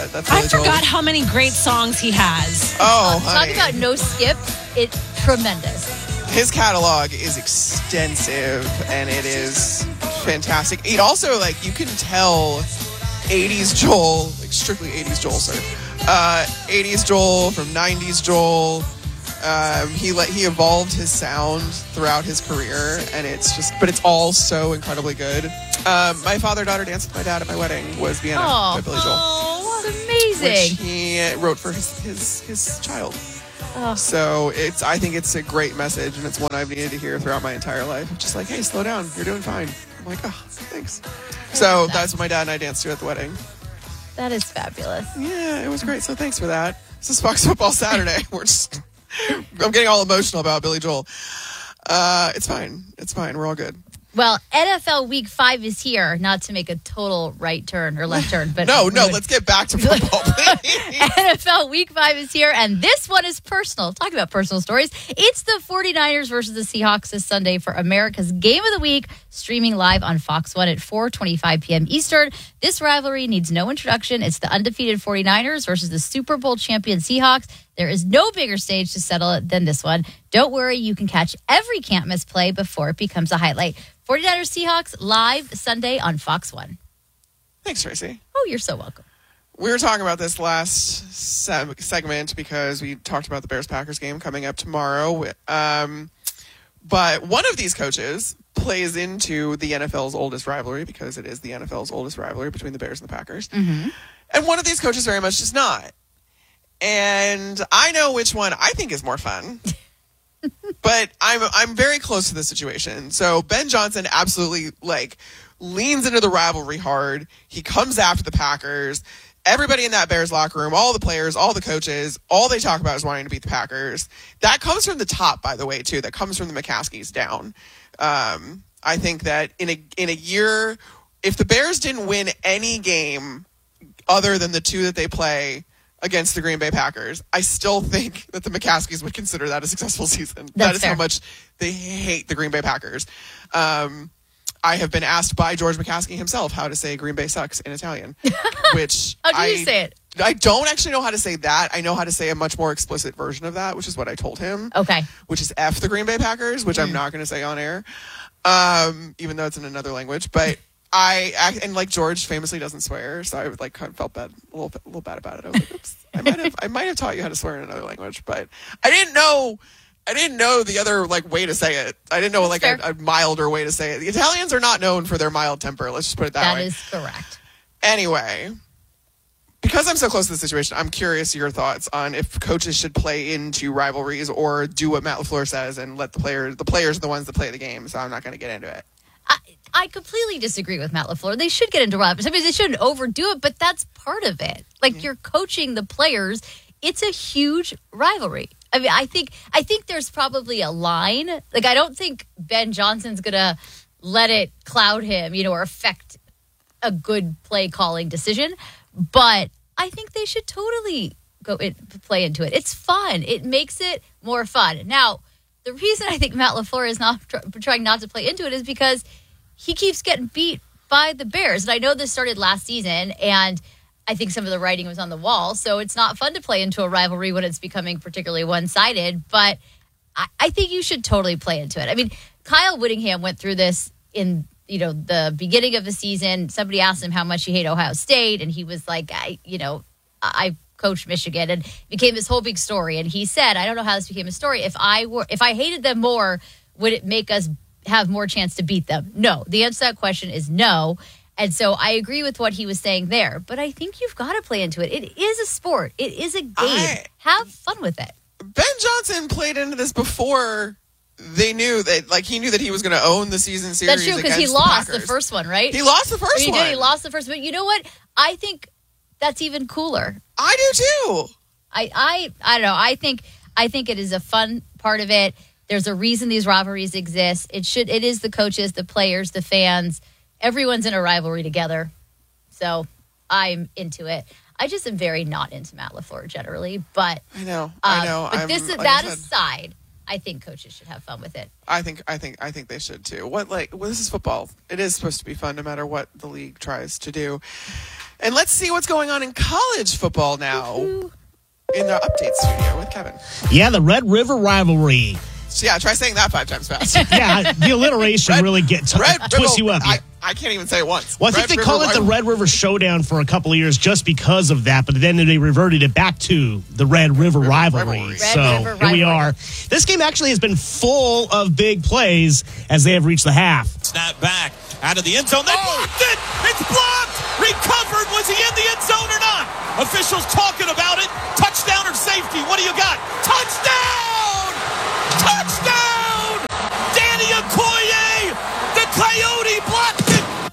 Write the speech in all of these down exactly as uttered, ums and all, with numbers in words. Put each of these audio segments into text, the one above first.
That's I Billy Joel. forgot how many great songs he has. Oh, Talk honey. about no skip. It's tremendous. His catalog is extensive, and it is fantastic. It also, like, you can tell eighties Joel, like strictly eighties Joel, sir. Uh, eighties Joel from nineties Joel. Um, he let he evolved his sound throughout his career, and it's just, but it's all so incredibly good. Um, my father-daughter danced with my dad at my wedding was Vienna Oh, by Billy Joel, oh, what amazing! which he wrote for his his, his child. Oh. So it's, I think it's a great message, and it's one I've needed to hear throughout my entire life. Just like, hey, slow down, you're doing fine. I'm like, oh, thanks. So that. that's what my dad and I danced to at the wedding. That is fabulous. Yeah, it was great. So thanks for that. This is Fox Football Saturday. We're just, I'm getting all emotional about Billy Joel. Uh, it's fine. It's fine. We're all good. Well, N F L Week Five is here. Not to make a total right turn or left turn, but No, no, let's get back to football, please. N F L Week five is here, and this one is personal. Talking about personal stories. It's the 49ers versus the Seahawks this Sunday for America's Game of the Week, streaming live on Fox one at four twenty-five p.m. Eastern. This rivalry needs no introduction. It's the undefeated 49ers versus the Super Bowl champion Seahawks. There is no bigger stage to settle it than this one. Don't worry, you can catch every can't-miss play before it becomes a highlight. 49ers Seahawks live Sunday on Fox one. Thanks, Tracy. Oh, you're so welcome. We were talking about this last se- segment because we talked about the Bears-Packers game coming up tomorrow. Um, but one of these coaches plays into the N F L's oldest rivalry because it is the N F L's oldest rivalry between the Bears and the Packers. Mm-hmm. And one of these coaches very much does not. And I know which one I think is more fun. But I'm I'm very close to the situation. So Ben Johnson absolutely like leans into the rivalry hard. He comes after the Packers. Everybody in that Bears locker room, all the players, all the coaches, all they talk about is wanting to beat the Packers. That comes from the top, by the way, too. That comes from the McCaskies down. Um, I think that in a in a year, if the Bears didn't win any game other than the two that they play against the Green Bay Packers, I still think that the McCaskies would consider that a successful season. That's that is fair. how much they hate the Green Bay Packers. Um, I have been asked by George McCaskey himself how to say Green Bay sucks in Italian, which How do I, you say it? I don't actually know how to say that. I know how to say a much more explicit version of that, which is what I told him. Okay. Which is F the Green Bay Packers, which I'm not going to say on air, um, even though it's in another language. But I, I and like George famously doesn't swear, so I would like kind of felt bad, a little, a little bad about it. I was like, oops, I might have, I might have taught you how to swear in another language, but I didn't know. I didn't know the other like way to say it. I didn't know like a, a milder way to say it. The Italians are not known for their mild temper. Let's just put it that, That way. is correct. Anyway, because I'm so close to the situation, I'm curious your thoughts on if coaches should play into rivalries or do what Matt LaFleur says and let the players, the players are the ones that play the game. So I'm not going to get into it. I, I completely disagree with Matt LaFleur. They should get into rivalries. I mean, they shouldn't overdo it, but that's part of it. Like, yeah. You're coaching the players. It's a huge rivalry. I mean, I think I think there's probably a line. Like, I don't think Ben Johnson's going to let it cloud him, you know, or affect a good play calling decision. But I think they should totally go in, play into it. It's fun. It makes it more fun. Now, the reason I think Matt LaFleur is not tr- trying not to play into it is because he keeps getting beat by the Bears. And I know this started last season, and I think some of the writing was on the wall. So it's not fun to play into a rivalry when it's becoming particularly one-sided. But I, I think you should totally play into it. I mean, Kyle Whittingham went through this in, you know, the beginning of the season. Somebody asked him how much he hated Ohio State, and he was like, I, you know, I coached Michigan, and it became this whole big story. And he said, I don't know how this became a story. If I were, if I hated them more, would it make us have more chance to beat them? No. The answer to that question is no. And so I agree with what he was saying there. But I think you've got to play into it. It is a sport. It is a game. I, have fun with it. Ben Johnson played into this before they knew that, like, he knew that he was going to own the season series. That's true, because he lost the, the first one, right? He lost the first he one. Did, he lost the first one. But you know what? I think that's even cooler. I do too. I, I, I don't know. I think, I think it is a fun part of it. There's a reason these rivalries exist. It should. It is the coaches, the players, the fans. Everyone's in a rivalry together. So I'm into it. I just am very not into Matt LaFleur generally. But I know. Um, I know. But I'm, this, like that said, aside, I think coaches should have fun with it. I think. I think. I think they should too. What like? Well, this is football. It is supposed to be fun, no matter what the league tries to do. And let's see what's going on in college football now in the update studio with Kevin. Yeah, the Red River rivalry. So yeah, try saying that five times fast. Yeah, the alliteration Red, really gets Red twists River, you up. I, I can't even say it once. Well, I think Red they call River it the rivalry. Red River Showdown for a couple of years just because of that, but then they reverted it back to the Red River, River rivalry. rivalry. So Red River here we rivalry. are. This game actually has been full of big plays as they have reached the half. Snap back out of the end zone. They blocked it. It's blocked. Recovered. Was he in the end zone or not? Officials talking about it. Touchdown or safety? What do you got? Touchdown! Touchdown! Danny Okoye, the Coyote blocked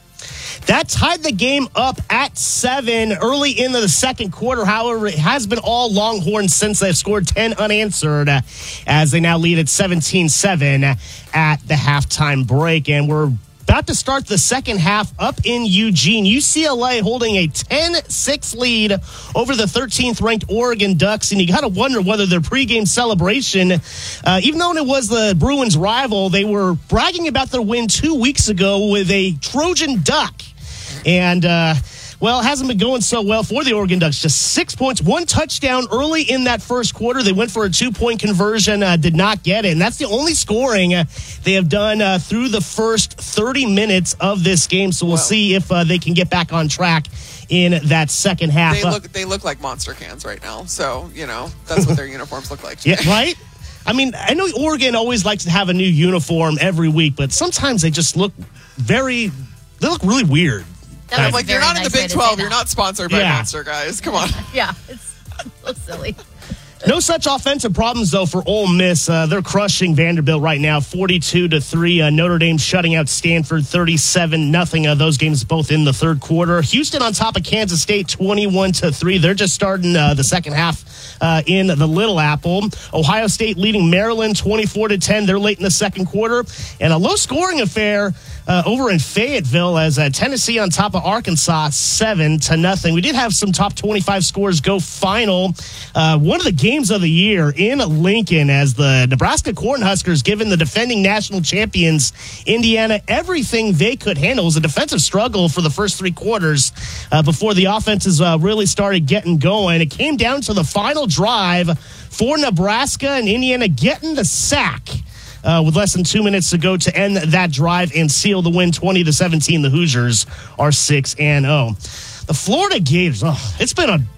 it. That tied the game up at seven early into the second quarter. However, it has been all Longhorns since they've scored ten unanswered uh, as they now lead at seventeen seven at the halftime break. And we're about to start the second half up in Eugene. U C L A holding a ten six lead over the thirteenth ranked Oregon Ducks. And you got to wonder whether their pregame celebration, uh, even though it was the Bruins' rival, they were bragging about their win two weeks ago with a Trojan Duck. And, uh, well, it hasn't been going so well for the Oregon Ducks. Just six points, one touchdown early in that first quarter. They went for a two-point conversion, uh, did not get it. And that's the only scoring uh, they have done uh, through the first thirty minutes of this game. So we'll Well, see if uh, they can get back on track in that second half. They Uh, look they look like monster cans right now. So, you know, that's what their uniforms look like. yeah, right? I mean, I know Oregon always likes to have a new uniform every week, but sometimes they just look very, they look really weird. That was Like, a you're very not in the nice way Big to say twelve. that. You're not sponsored by Yeah. Monster, guys. Come on. Yeah, it's so silly. No such offensive problems, though, for Ole Miss. Uh, they're crushing Vanderbilt right now, forty-two to three. Uh, Notre Dame shutting out Stanford, thirty-seven nothing. Uh, those games both in the third quarter. Houston on top of Kansas State, twenty-one to three. They're just starting uh, the second half uh, in the Little Apple. Ohio State leading Maryland, twenty-four to ten. They're late in the second quarter. And a low-scoring affair uh, over in Fayetteville as uh, Tennessee on top of Arkansas, seven to nothing. We did have some top twenty-five scores go final. Uh, one of the games of the year in Lincoln as the Nebraska Cornhuskers giving the defending national champions Indiana everything they could handle. It was a defensive struggle for the first three quarters uh, before the offenses uh, really started getting going. It came down to the final drive for Nebraska and Indiana getting the sack. Uh, with less than two minutes to go to end that drive and seal the win, twenty to seventeen. The Hoosiers are six and oh. The Florida Gators, oh, it's been a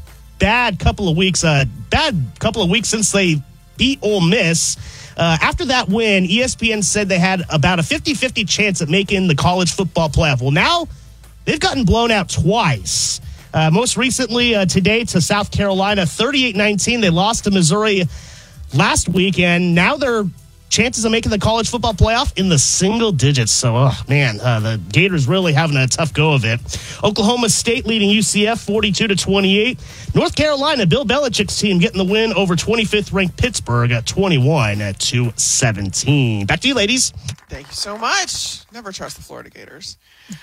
bad couple of weeks, uh, bad couple of weeks since they beat Ole Miss. Uh, after that win, E S P N said they had about a fifty-fifty chance at making the college football playoff. Well, now they've gotten blown out twice. Uh, most recently uh, today to South Carolina, thirty-eight nineteen. They lost to Missouri last week, and now their chances of making the college football playoff in the single digits. So, oh, man, uh, the Gators really having a tough go of it. Oklahoma State leading U C F forty-two to twenty-eight. North Carolina, Bill Belichick's team getting the win over twenty-fifth ranked Pittsburgh at twenty-one to seventeen. Back to you, ladies. Thank you so much. Never trust the Florida Gators.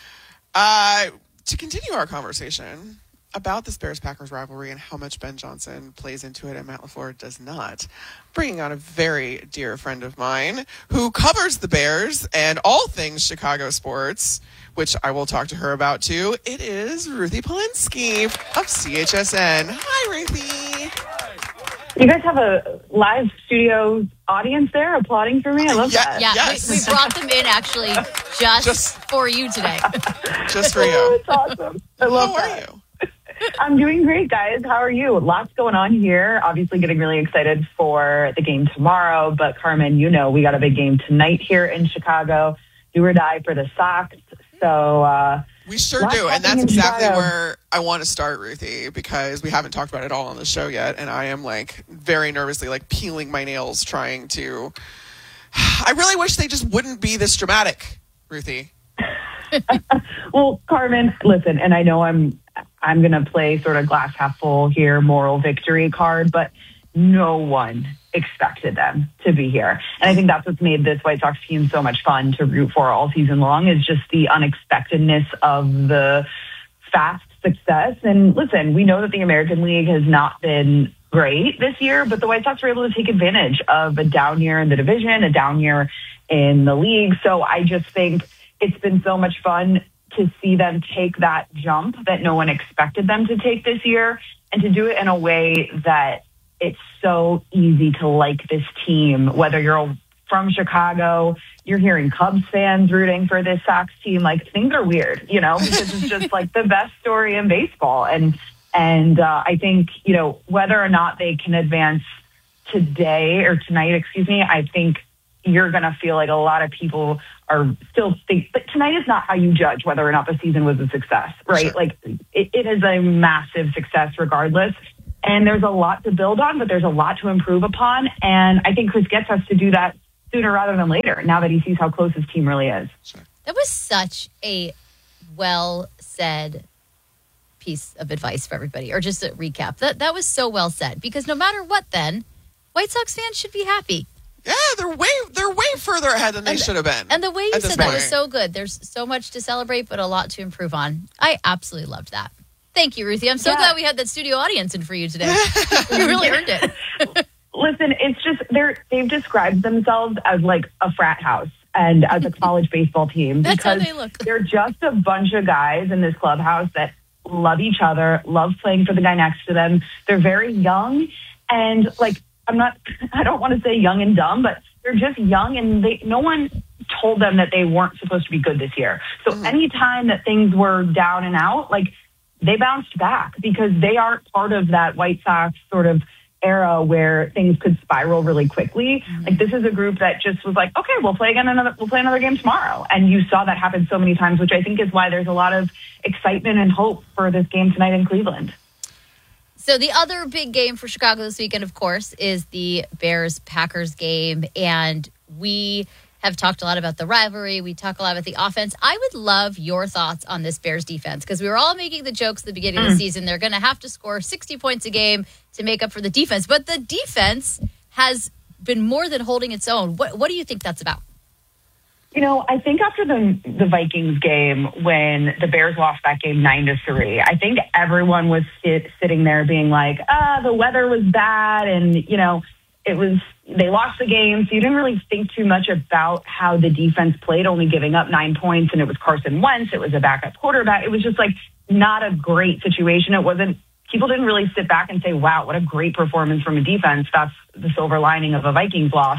Uh, to continue our conversation about this Bears-Packers rivalry and how much Ben Johnson plays into it and Matt LaFleur does not, bringing on a very dear friend of mine who covers the Bears and all things Chicago sports, which I will talk to her about too. It is Ruthie Polinsky of C H S N. Hi, Ruthie. You guys have a live studio audience there applauding for me? I love Yeah, that. Yeah, Yes. we, we brought them in actually just, Just- for you today. Just for Oh, you. it's awesome. I love How are that. you? I'm doing great, guys. How are you? Lots going on here. Obviously getting really excited for the game tomorrow. But, Carmen, you know we got a big game tonight here in Chicago. Do or die for the Sox. So, uh, We sure Lots do, and that's happening in exactly Chicago. where I want to start, Ruthie, because we haven't talked about it all on the show yet, and I am like very nervously like peeling my nails trying to. I really wish they just wouldn't be this dramatic, Ruthie. well, Carmen, listen, and I know I'm I'm going to play sort of glass half full here, moral victory card, but no one expected them to be here. And I think that's what's made this White Sox team so much fun to root for all season long is just the unexpectedness of the fast success. And listen, we know that the American League has not been great this year, but the White Sox were able to take advantage of a down year in the division, a down year in the league. So I just think it's been so much fun to see them take that jump that no one expected them to take this year, and to do it in a way that it's so easy to like this team, whether you're from Chicago, you're hearing Cubs fans rooting for this Sox team. Like, things are weird, you know, because it's just like the best story in baseball. And, and uh, I think, you know, whether or not they can advance today or tonight, excuse me, I think you're going to feel like a lot of people are still think, but tonight is not how you judge whether or not the season was a success, right? Sure. Like, it, it is a massive success regardless. And there's a lot to build on, but there's a lot to improve upon. And I think Chris Getz has to do that sooner rather than later, now that he sees how close his team really is. Sure. That was such a well-said piece of advice for everybody, or just a recap. That that was so well said, because no matter what, then White Sox fans should be happy. Yeah, they're way they're way further ahead than they And- should have been. And the way you at this said that was point. so good. There's so much to celebrate, but a lot to improve on. I absolutely loved that. Thank you, Ruthie. I'm so Yeah. glad we had that studio audience in for you today. You really earned it. Listen, it's just they're they've described themselves as like a frat house and as a college baseball team. That's how because they look. They're just a bunch of guys in this clubhouse that love each other, love playing for the guy next to them. They're very young, and like I'm not I don't want to say young and dumb, but they're just young, and they no one told them that they weren't supposed to be good this year. So Mm-hmm. anytime that things were down and out, like they bounced back because they aren't part of that White Sox sort of era where things could spiral really quickly. Mm-hmm. Like, this is a group that just was like, okay, we'll play again another, we'll play another game tomorrow. And you saw that happen so many times, which I think is why there's a lot of excitement and hope for this game tonight in Cleveland. So the other big game for Chicago this weekend, of course, is the Bears-Packers game. And we have talked a lot about the rivalry. We talk a lot about the offense. I would love your thoughts on this Bears defense, because we were all making the jokes at the beginning of the season. They're going to have to score sixty points a game to make up for the defense. But the defense has been more than holding its own. What, what do you think that's about? You know, I think after the the Vikings game, when the Bears lost that game nine to three, I think everyone was sit, sitting there being like, ah, the weather was bad, and you know, it was they lost the game, so you didn't really think too much about how the defense played, only giving up nine points, and it was Carson Wentz, it was a backup quarterback, it was just like not a great situation. It wasn't. People didn't really sit back and say, wow, what a great performance from a defense. That's the silver lining of a Vikings loss.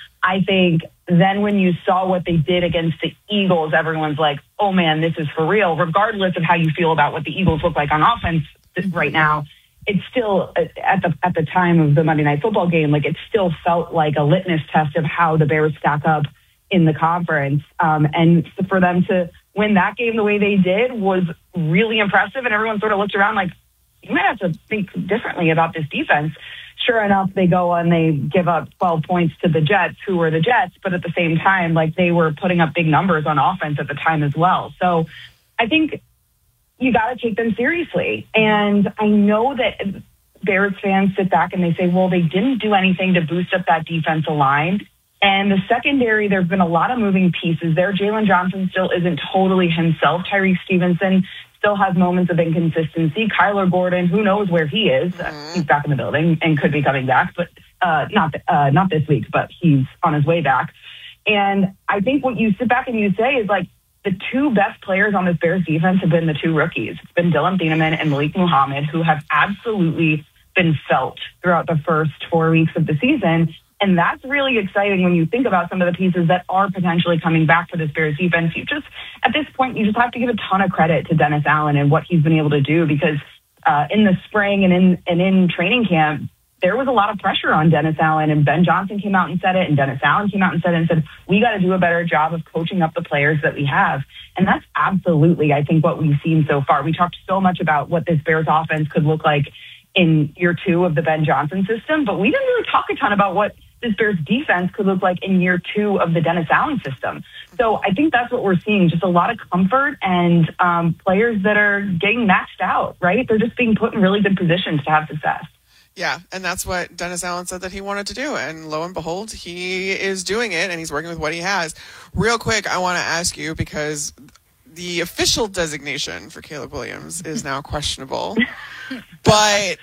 I think then when you saw what they did against the Eagles, everyone's like, oh, man, this is for real. Regardless of how you feel about what the Eagles look like on offense right now, it's still at the at the time of the Monday Night Football game, like it still felt like a litmus test of how the Bears stack up in the conference. Um, and for them to win that game the way they did was really impressive. And everyone sort of looked around like, you might have to think differently about this defense. Sure enough, they go and they give up twelve points to the Jets, who were the Jets, but at the same time, like they were putting up big numbers on offense at the time as well. So I think you got to take them seriously. And I know that Bears fans sit back and they say, well, they didn't do anything to boost up that defensive line. And the secondary, there have been a lot of moving pieces there. Jalen Johnson still isn't totally himself. Tyrese Stevenson still has moments of inconsistency. Kyler Gordon, who knows where he is? Uh, he's back in the building and could be coming back, but uh, not uh, not this week, but he's on his way back. And I think what you sit back and you say is like the two best players on this Bears defense have been the two rookies. It's been Dylan Thieneman and Malik Muhammad, who have absolutely been felt throughout the first four weeks of the season. And that's really exciting when you think about some of the pieces that are potentially coming back for this Bears defense. You just, at this point, you just have to give a ton of credit to Dennis Allen and what he's been able to do, because uh, in the spring and in and in training camp, there was a lot of pressure on Dennis Allen, and Ben Johnson came out and said it, and Dennis Allen came out and said it and said, we got to do a better job of coaching up the players that we have. And that's absolutely, I think, what we've seen so far. We talked so much about what this Bears offense could look like in year two of the Ben Johnson system, but we didn't really talk a ton about what this Bears defense could look like in year two of the Dennis Allen system. So I think that's what we're seeing, just a lot of comfort and um, players that are getting matched out, right? They're just being put in really good positions to have success. Yeah, and that's what Dennis Allen said that he wanted to do. And lo and behold, he is doing it, and he's working with what he has. Real quick, I want to ask you, because the official designation for Caleb Williams is now questionable, but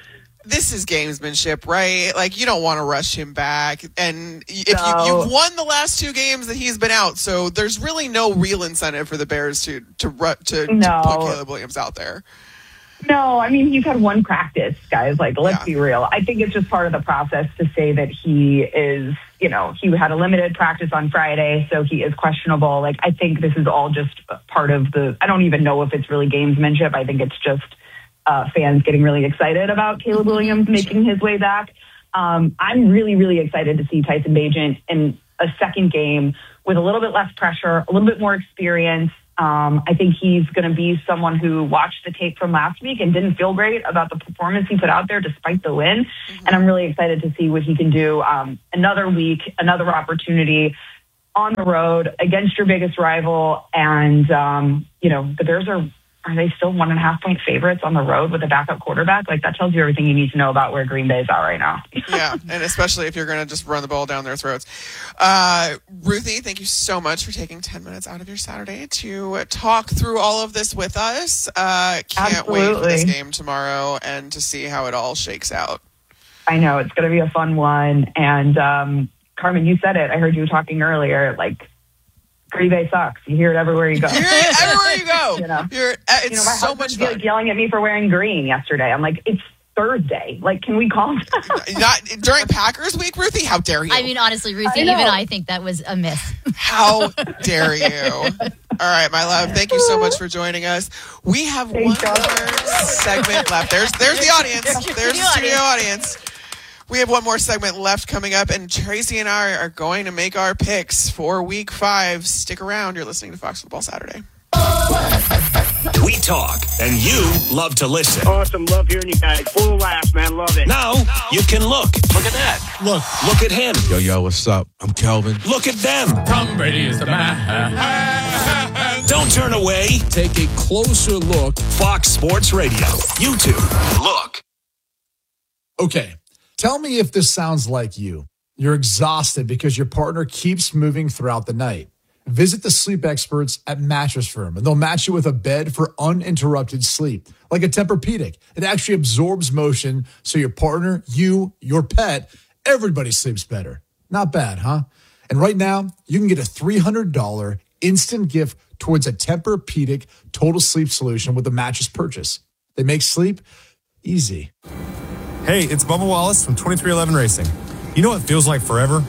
this is gamesmanship, right? Like, you don't want to rush him back. And if No. you, you've won the last two games that he's been out, so there's really no real incentive for the Bears to to, ru- to, No. to put Caleb Williams out there. No, I mean, he's had one practice, guys. Like, let's Yeah. be real. I think it's just part of the process to say that he is, you know, he had a limited practice on Friday, so he is questionable. Like, I think this is all just part of the, I don't even know if it's really gamesmanship. I think it's just uh, fans getting really excited about Caleb Williams making his way back. Um, I'm really, really excited to see Tyson Bagent in a second game with a little bit less pressure, a little bit more experience. Um, I think he's going to be someone who watched the tape from last week and didn't feel great about the performance he put out there despite the win. Mm-hmm. And I'm really excited to see what he can do. Um, another week, another opportunity on the road against your biggest rival. And, um, you know, the Bears are, are they still one and a half point favorites on the road with a backup quarterback? Like, that tells you everything you need to know about where Green Bay's at right now. Yeah, and especially if you're going to just run the ball down their throats. Uh, Ruthie, thank you so much for taking ten minutes out of your Saturday to talk through all of this with us. Uh, can't wait for this Absolutely. game tomorrow and to see how it all shakes out. I know it's going to be a fun one. And, um, Carmen, you said it. I heard you talking earlier, like, Green Bay sucks. You hear it everywhere you go. You hear it everywhere you go. You know? You're, uh, it's You know, my so husband much was fun. like yelling at me for wearing green yesterday. I'm like, it's Thursday. Like, can we calm down? Not during Packers week, Ruthie. How dare you? I mean, honestly, Ruthie, I know. even I think that was a miss. How dare you? All right, my love. Thank you so much for joining us. We have Thanks, one guys. more segment left. There's there's the audience. There's the studio audience. We have one more segment left coming up, and Tracy and I are going to make our picks for week five. Stick around. You're listening to Fox Football Saturday. We talk, and you love to listen. Awesome. Love hearing you guys. Full of laughs, man. Love it. Now you can look. Look at that. Look. Look at him. Yo, yo, what's up? I'm Kelvin. Look at them. Tom Brady is the man. Don't turn away. Take a closer look. Fox Sports Radio. YouTube. Look. Okay, tell me if this sounds like you. You're exhausted because your partner keeps moving throughout the night. Visit the sleep experts at Mattress Firm, and they'll match you with a bed for uninterrupted sleep, like a Tempur-Pedic. It actually absorbs motion so your partner, you, your pet, everybody sleeps better. Not bad, huh? And right now, you can get a three hundred dollars instant gift towards a Tempur-Pedic total sleep solution with a mattress purchase. They make sleep easy. Hey, it's Bubba Wallace from twenty-three eleven Racing. You know what feels like forever?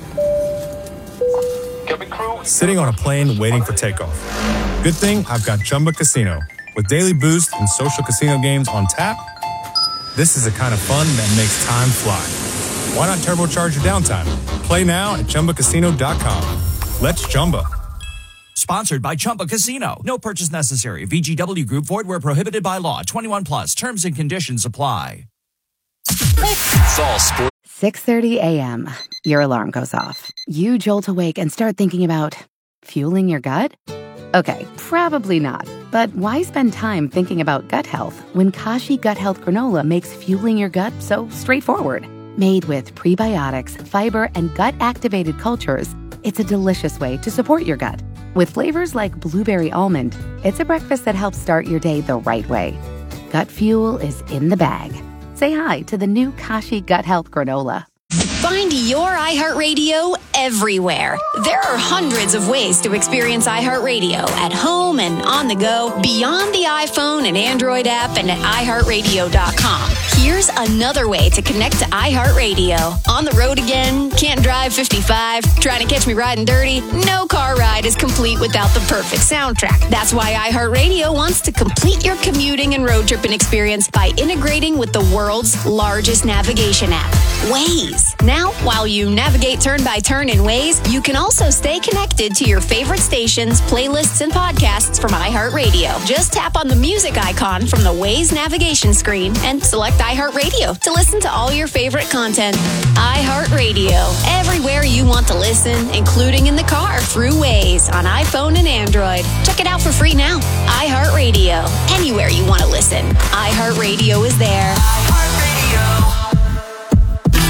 Sitting on a plane waiting for takeoff. Good thing I've got Chumba Casino. With daily boost and social casino games on tap, this is the kind of fun that makes time fly. Why not turbocharge your downtime? Play now at Chumba Casino dot com. Let's Chumba. Sponsored by Chumba Casino. No purchase necessary. V G W Group. Void where prohibited by law. twenty-one plus. Terms and conditions apply. Fall Sports. six thirty a.m. Your alarm goes off. You jolt awake and start thinking about fueling your gut? Okay, probably not. But why spend time thinking about gut health when Kashi Gut Health Granola makes fueling your gut so straightforward? Made with prebiotics, fiber, and gut-activated cultures, it's a delicious way to support your gut. With flavors like blueberry almond, it's a breakfast that helps start your day the right way. Gut fuel is in the bag. Say hi to the new Kashi Gut Health Granola. Find your iHeartRadio everywhere. There are hundreds of ways to experience iHeartRadio at home and on the go, beyond the iPhone and Android app and at i heart radio dot com. Here's another way to connect to iHeartRadio. On the road again? Can't drive fifty-five? Trying to catch me riding dirty? No car ride is complete without the perfect soundtrack. That's why iHeartRadio wants to complete your commuting and road tripping experience by integrating with the world's largest navigation app, Waze. Now, while you navigate turn by turn in Waze, you can also stay connected to your favorite stations, playlists, and podcasts from iHeartRadio. Just tap on the music icon from the Waze navigation screen and select iHeartRadio to listen to all your favorite content. iHeartRadio, everywhere you want to listen, including in the car through Waze on iPhone and Android. Check it out for free now. iHeartRadio, anywhere you want to listen. iHeartRadio is there. The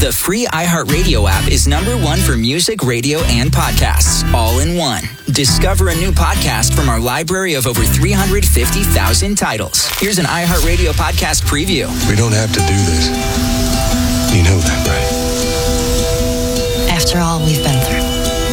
The free iHeartRadio app is number one for music, radio, and podcasts, all in one. Discover a new podcast from our library of over three hundred fifty thousand titles. Here's an iHeartRadio podcast preview. We don't have to do this. You know that, right? After all we've been through.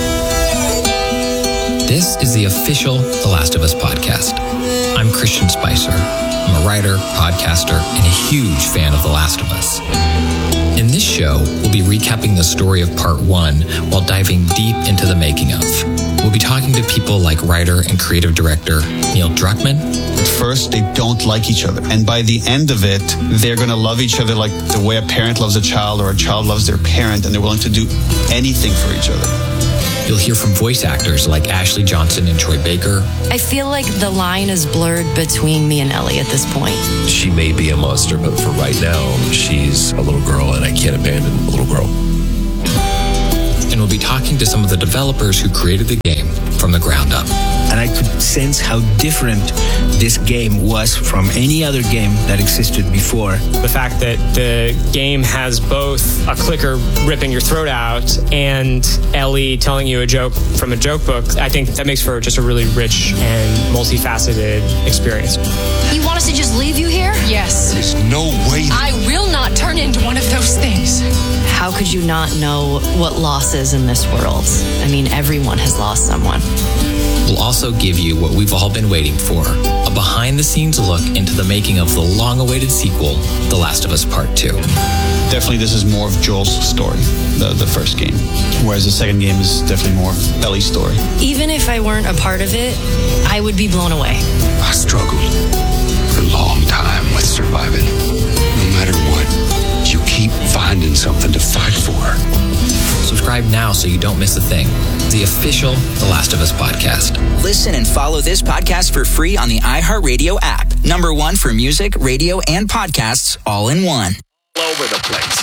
This is the official The Last of Us podcast. I'm Christian Spicer. I'm a writer, podcaster, and a huge fan of The Last of Us. In this show, we'll be recapping the story of part one while diving deep into the making of. We'll be talking to people like writer and creative director Neil Druckmann. At first, they don't like each other. And by the end of it, they're going to love each other like the way a parent loves a child or a child loves their parent, and they're willing to do anything for each other. You'll hear from voice actors like Ashley Johnson and Troy Baker. I feel like the line is blurred between me and Ellie at this point. She may be a monster, but for right now, she's a little girl, and I can't abandon a little girl. And we'll be talking to some of the developers who created the game from the ground up. And I could sense how different this game was from any other game that existed before. The fact that the game has both a clicker ripping your throat out and Ellie telling you a joke from a joke book, I think that makes for just a really rich and multifaceted experience. You want us to just leave you here? Yes. There's no way. I will not turn into one of those things. How could you not know what loss is in this world? I mean, everyone has lost someone. We'll also give you what we've all been waiting for, a behind-the-scenes look into the making of the long-awaited sequel, The Last of Us Part two. Definitely this is more of Joel's story, the, the first game, whereas the second game is definitely more of Ellie's story. Even if I weren't a part of it, I would be blown away. I struggled for a long time with surviving. No matter what, you keep finding something to fight for. Subscribe now so you don't miss a thing. The official The Last of Us podcast. Listen and follow this podcast for free on the iHeartRadio app. Number one for music, radio, and podcasts, all in one. All over the place.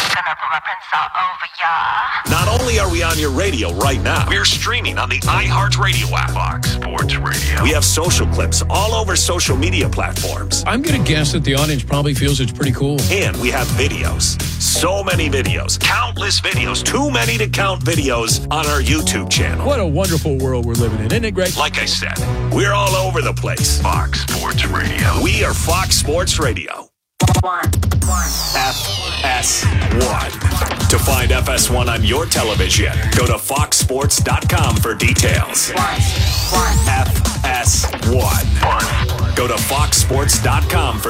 Not only are we on your radio right now, we're streaming on the iHeartRadio app. Fox Sports Radio. We have social clips all over social media platforms. I'm going to guess that the audience probably feels it's pretty cool. And we have videos. So many videos. Countless videos. Too many to count videos on our YouTube channel. What a wonderful world we're living in. Isn't it great? Like I said, we're all over the place. Fox Sports Radio. We are Fox Sports Radio. One, one. F S one. To find F S one on your television, go to fox sports dot com for details. One, one. F S one. One. Go to fox sports dot com for